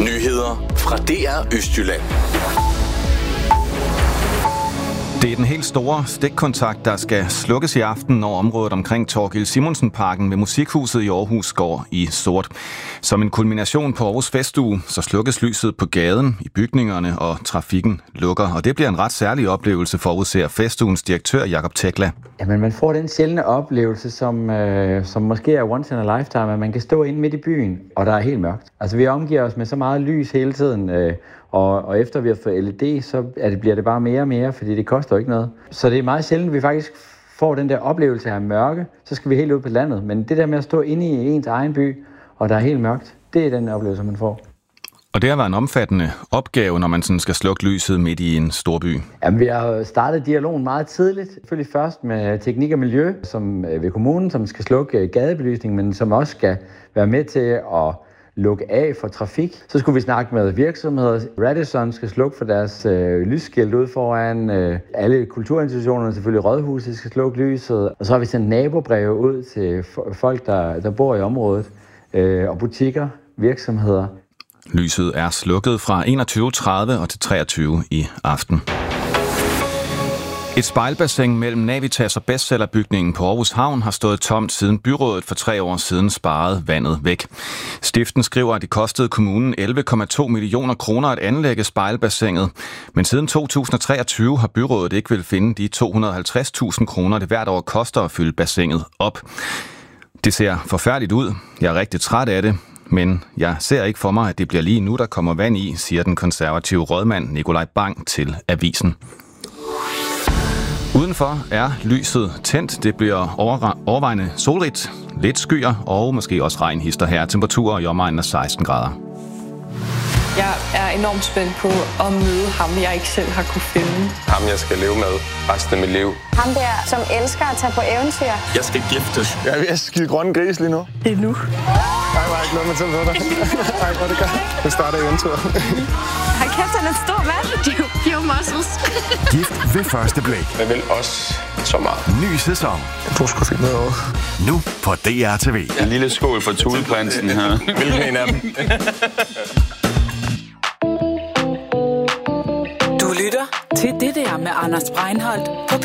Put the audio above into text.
Nyheder fra DR Østjylland. Det er den helt store stikkontakt, der skal slukkes i aften, når området omkring Thorkild Simonsen-parken ved Musikhuset i Aarhus går i sort. Som en kulmination på Aarhus Festuge, så slukkes lyset på gaden, i bygningerne og trafikken lukker. Og det bliver en ret særlig oplevelse, forudser festugens direktør Jakob Tekla. Jamen, man får den sjældne oplevelse, som måske er once in a lifetime, at man kan stå inde midt i byen, og der er helt mørkt. Altså, vi omgiver os med så meget lys hele tiden, og efter vi har fået LED, så bliver det bare mere og mere, fordi det koster jo ikke noget. Så det er meget sjældent, at vi faktisk får den der oplevelse af mørke, så skal vi helt ud på landet. Men det der med at stå inde i ens egen by, og der er helt mørkt, det er den oplevelse, man får. Og det har været en omfattende opgave, når man sådan skal slukke lyset midt i en storby. Jamen, vi har startet dialogen meget tidligt. Selvfølgelig først med teknik og miljø, som ved kommunen, som skal slukke gadebelysning, men som også skal være med til at lukke af for trafik. Så skulle vi snakke med virksomheder. Radisson skal slukke for deres lysskilt ud foran. Alle kulturinstitutionerne, selvfølgelig Rådhuset, skal slukke lyset. Og så har vi sendt nabobreve ud til folk, der bor i området. Og butikker, virksomheder. Lyset er slukket fra 21.30 og til 23 i aften. Et spejlbassin mellem Navitas og Bestsellerbygningen på Aarhus Havn har stået tomt siden byrådet for 3 år siden sparede vandet væk. Stiften skriver, at det kostede kommunen 11,2 millioner kroner at anlægge spejlbassinet. Men siden 2023 har byrådet ikke vil finde de 250.000 kroner, det hvert år koster at fylde bassinet op. Det ser forfærdeligt ud. Jeg er rigtig træt af det. Men jeg ser ikke for mig, at det bliver lige nu, der kommer vand i, siger den konservative rådmand Nikolaj Bang til avisen. Udenfor er lyset tændt. Det bliver overvejende solrigt, lidt skyer og måske også regn hister her. Temperaturer i omegnen af 16 grader. Jeg er enormt spændt på at møde ham, jeg ikke selv har kunne finde. Ham, jeg skal leve med resten af mit liv. Ham der, som elsker at tage på eventyr. Jeg skal giftes. Jeg er ved at skide grønne gris lige nu. Det er nu. Ej, hvor er jeg glæder mig til at møde dig. Ej, hvor er det godt. Nu starter eventyret. Har kæft, han er stor mand. Few muscles. Gift ved første blik. Jeg vil også så meget. Ny sæson. Jeg tror sgu fint noget. Nu på DR TV. En lille skål for Tudeprinsen her. Hvilken en af dem? Du lytter til det der med Anders Breinholt på